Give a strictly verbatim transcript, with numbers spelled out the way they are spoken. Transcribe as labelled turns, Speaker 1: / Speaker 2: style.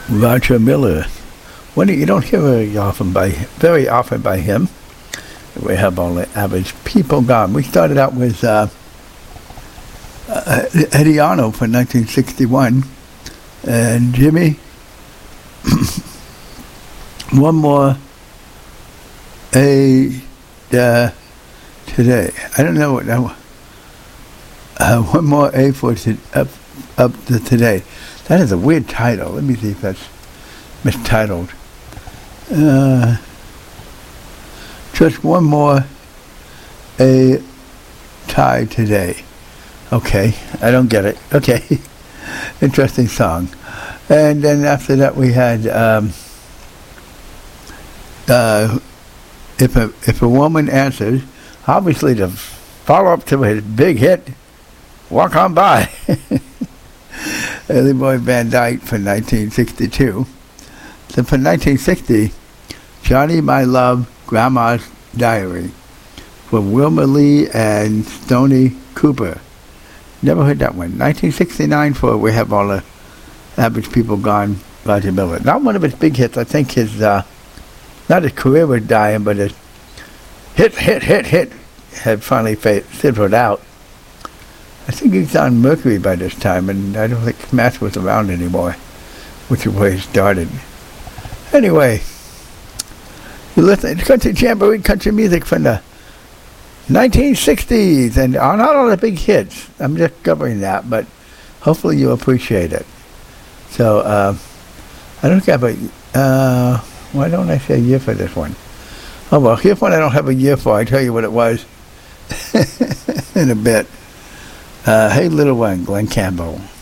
Speaker 1: Roger Miller. When you don't hear very often by very often by him. We have all the average people gone. We started out with uh, uh, Eddie Arnold for nineteen sixty-one, and Jimmy. One more A uh, today. I don't know what that was. Uh, one more A for to, up up to today. That is a weird title. Let me see if that's mistitled. Uh, just one more A tie today. Okay, I don't get it. Okay, interesting song. And then after that we had um, uh, if a if a woman answers, obviously the follow up to his big hit, "Walk On By." Early Boy Van Dyke for nineteen sixty-two. So for nineteen sixty, Johnny My Love, Grandma's Diary for Wilma Lee and Stoney Cooper. Never heard that one. nineteen sixty-nine for We Have All the Average People Gone, Roger Miller. Not one of his big hits. I think his, uh, not his career was dying, but his hit, hit, hit, hit had finally fizzled out. I think he's on Mercury by this time, and I don't think Smash was around anymore, which is where he started. Anyway, you listen to Country Jamboree Country Music from the nineteen sixties, and not all the big hits. I'm just covering that, but hopefully you appreciate it. So, uh, I don't have a, uh, why don't I say a year for this one? Oh, well, here's one I don't have a year for. I tell you what it was in a bit. Uh, hey, little one, Glenn Campbell.